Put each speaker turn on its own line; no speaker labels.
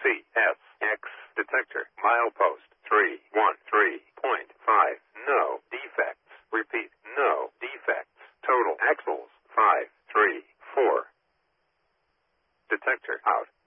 CSX detector. Milepost 313.5. No defects. Repeat, no defects. Total axles 534. Detector out.